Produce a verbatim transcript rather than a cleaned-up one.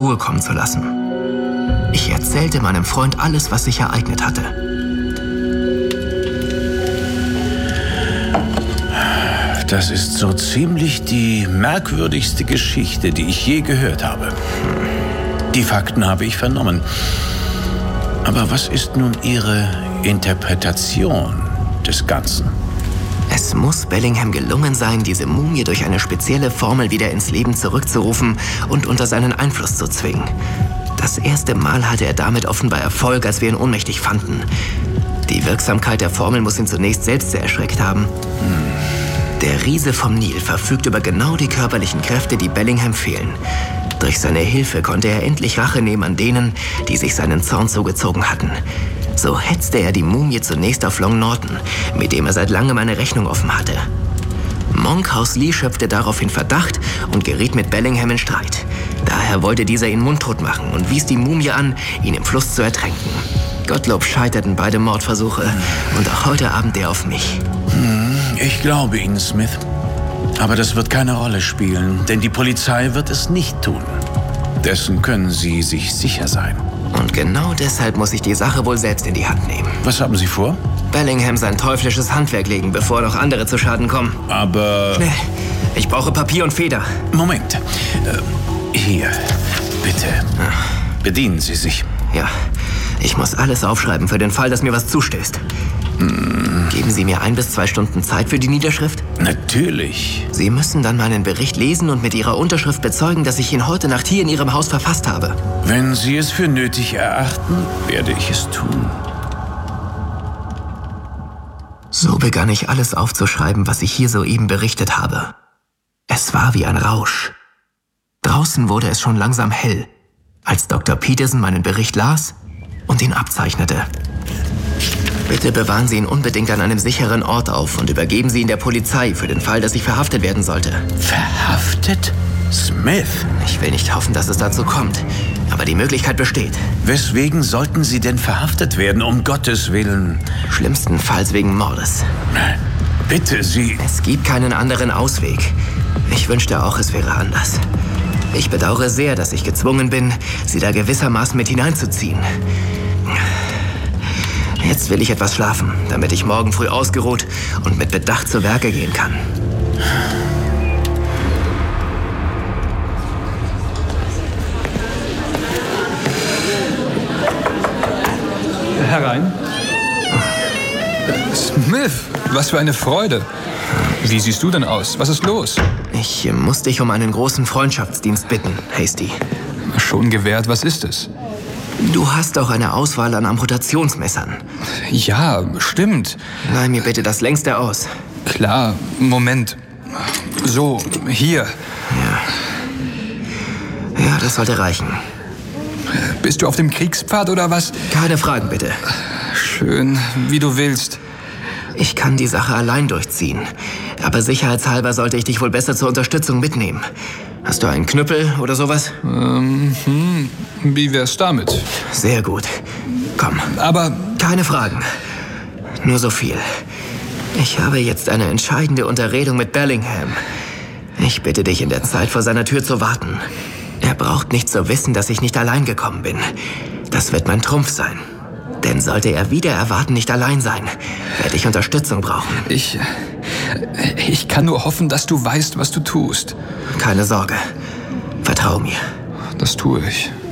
Ruhe kommen zu lassen. Ich erzählte meinem Freund alles, was sich ereignet hatte. Das ist so ziemlich die merkwürdigste Geschichte, die ich je gehört habe. Die Fakten habe ich vernommen. Aber was ist nun Ihre Interpretation des Ganzen? Es muss Bellingham gelungen sein, diese Mumie durch eine spezielle Formel wieder ins Leben zurückzurufen und unter seinen Einfluss zu zwingen. Das erste Mal hatte er damit offenbar Erfolg, als wir ihn ohnmächtig fanden. Die Wirksamkeit der Formel muss ihn zunächst selbst sehr erschreckt haben. Hm. Der Riese vom Nil verfügt über genau die körperlichen Kräfte, die Bellingham fehlen. Durch seine Hilfe konnte er endlich Rache nehmen an denen, die sich seinen Zorn zugezogen hatten. So hetzte er die Mumie zunächst auf Long Norton, mit dem er seit langem eine Rechnung offen hatte. Monkhouse Lee schöpfte daraufhin Verdacht und geriet mit Bellingham in Streit. Daher wollte dieser ihn mundtot machen und wies die Mumie an, ihn im Fluss zu ertränken. Gottlob scheiterten beide Mordversuche und auch heute Abend der auf mich. Ich glaube Ihnen, Smith. Aber das wird keine Rolle spielen, denn die Polizei wird es nicht tun. Dessen können Sie sich sicher sein. Und genau deshalb muss ich die Sache wohl selbst in die Hand nehmen. Was haben Sie vor? Bellingham sein teuflisches Handwerk legen, bevor noch andere zu Schaden kommen. Aber... Schnell, ich brauche Papier und Feder. Moment. Äh, hier, bitte. Bedienen Sie sich. Ja, ich muss alles aufschreiben für den Fall, dass mir was zustößt. Hm. Geben Sie mir ein bis zwei Stunden Zeit für die Niederschrift? Natürlich. Sie müssen dann meinen Bericht lesen und mit Ihrer Unterschrift bezeugen, dass ich ihn heute Nacht hier in Ihrem Haus verfasst habe. Wenn Sie es für nötig erachten, werde ich es tun. So begann ich alles aufzuschreiben, was ich hier soeben berichtet habe. Es war wie ein Rausch. Draußen wurde es schon langsam hell, als Doktor Peterson meinen Bericht las und ihn abzeichnete. Bitte bewahren Sie ihn unbedingt an einem sicheren Ort auf und übergeben Sie ihn der Polizei für den Fall, dass ich verhaftet werden sollte. Verhaftet? Smith? Ich will nicht hoffen, dass es dazu kommt, aber die Möglichkeit besteht. Weswegen sollten Sie denn verhaftet werden, um Gottes Willen? Schlimmstenfalls wegen Mordes. Bitte, Sie... Es gibt keinen anderen Ausweg. Ich wünschte auch, es wäre anders. Ich bedauere sehr, dass ich gezwungen bin, Sie da gewissermaßen mit hineinzuziehen. Jetzt will ich etwas schlafen, damit ich morgen früh ausgeruht und mit Bedacht zu Werke gehen kann. Herein. Smith, was für eine Freude. Wie siehst du denn aus? Was ist los? Ich äh, muss dich um einen großen Freundschaftsdienst bitten, Hasty. Schon gewährt, was ist es? Du hast auch eine Auswahl an Amputationsmessern. Ja, stimmt. Leih mir bitte das längste aus. Klar, Moment. So, hier. Ja. Ja, das sollte reichen. Bist du auf dem Kriegspfad oder was? Keine Fragen, bitte. Schön, wie du willst. Ich kann die Sache allein durchziehen. Aber sicherheitshalber sollte ich dich wohl besser zur Unterstützung mitnehmen. Hast du einen Knüppel oder sowas? Ähm, hm, wie wär's damit? Sehr gut. Komm. Aber... Keine Fragen. Nur so viel. Ich habe jetzt eine entscheidende Unterredung mit Bellingham. Ich bitte dich, in der Zeit vor seiner Tür zu warten. Er braucht nicht zu wissen, dass ich nicht allein gekommen bin. Das wird mein Trumpf sein. Denn sollte er wieder erwarten, nicht allein sein, werde ich Unterstützung brauchen. Ich... Ich kann nur hoffen, dass du weißt, was du tust. Keine Sorge. Vertrau mir. Das tue ich.